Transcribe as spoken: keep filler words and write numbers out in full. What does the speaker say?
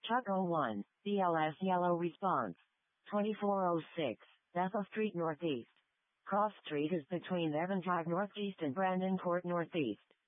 Chuck oh one, B L S yellow response. twenty-four oh six, Bethel Street Northeast. Cross Street is between Evans Drive Northeast and Brandon Court Northeast.